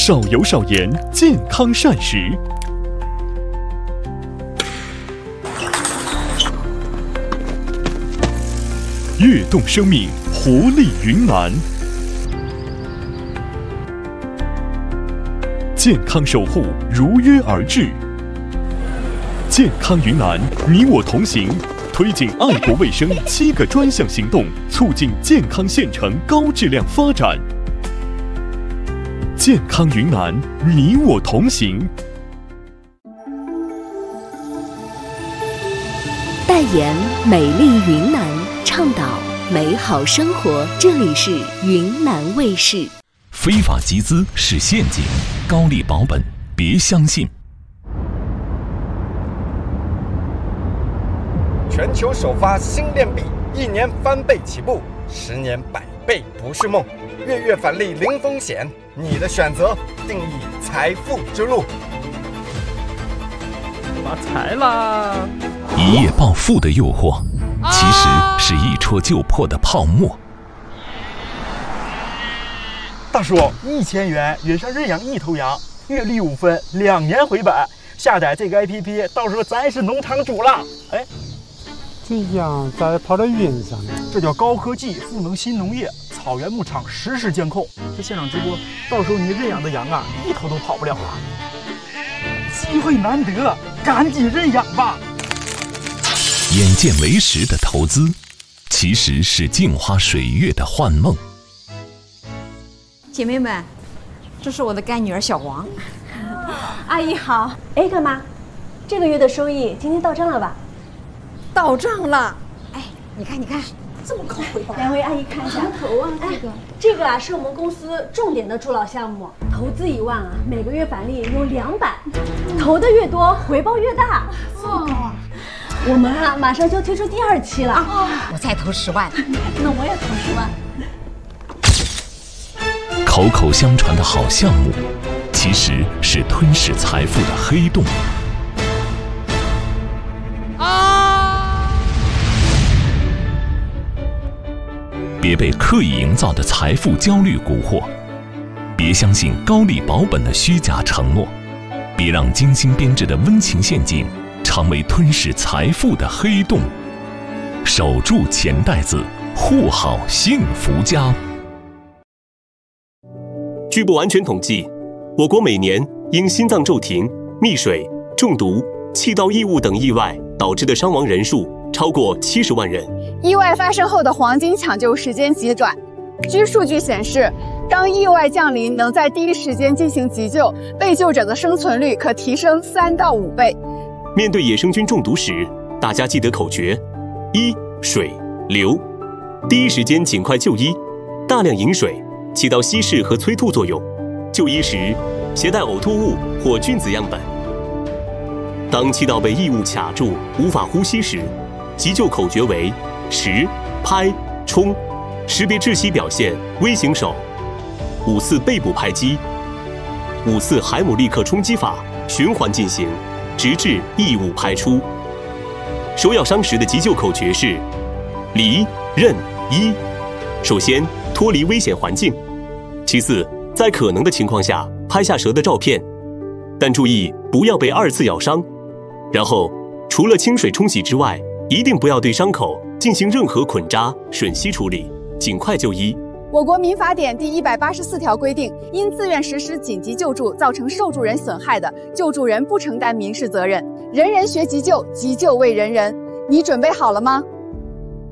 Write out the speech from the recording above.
少油少盐，健康膳食。跃动生命，活力云南。健康守护如约而至。健康云南，你我同行，推进爱国卫生7个专项行动，促进健康县城高质量发展。健康云南，你我同行。 代言美丽云南，倡导美好生活。这里是云南卫视。 非法集资是陷阱，高利保本别相信。 全球首发新链币，1年翻倍起步，10年100倍不是梦。月返利零风险，你的选择定义财富之路。 发财啦！ 一夜暴富的诱惑，其实是一戳就破的泡沫。 大叔，1000元约上认养1头羊，月利5分，2年回本。下载这个 APP， 到时候咱是农场主了。哎， 这羊咋跑到云上了？ 这叫高科技赋能新农业，草原牧场实时监控。这现场直播，到时候你认养的羊啊，1头都跑不了啊！机会难得，赶紧认养吧！ 眼见为实的投资，其实是镜花水月的幻梦。 姐妹们，这是我的干女儿小王。 阿姨好。哎，干妈，这个月的收益今天到账了吧？ 到账了。哎，你看，这么高回报。 两位阿姨看一下。 头啊， 这个啊是我们公司重点的助老项目，投资1万啊，每个月返利有200，投的越多，回报越大。 这么高啊！ 我们啊马上就要推出第2期了。 我再投10万。 那我也投10万。 口口相传的好项目，其实是吞噬财富的黑洞。别被刻意营造的财富焦虑蛊惑，别相信高利保本的虚假承诺，别让精心编织的温情陷阱成为吞噬财富的黑洞。守住钱袋子，护好幸福家。 据不完全统计，我国每年因心脏骤停、溺水、中毒、气道异物等意外导致的伤亡人数超过70万人。 意外发生后的黄金抢救时间极短。据数据显示，当意外降临，能在第一时间进行急救，被救者的生存率可提升3到5倍。 面对野生菌中毒时，大家记得口诀：1水流，第一时间尽快就医，大量饮水起到稀释和催吐作用。就医时携带呕吐物或菌子样本。当气道被异物卡住无法呼吸时，急救口诀为10拍冲，识别窒息表现微型手，5次背部拍击，5次海姆立克冲击法循环进行，直至异物排出。手咬伤时的急救口诀是离任医。首先脱离危险环境，其次在可能的情况下拍下蛇的照片，但注意不要被2次咬伤。然后除了清水冲洗之外，一定不要对伤口进行任何捆扎、吮吸处理，尽快就医。 我国民法典第184条规定，因自愿实施紧急救助造成受助人损害的，救助人不承担民事责任。人人学急救，急救为人人。你准备好了吗？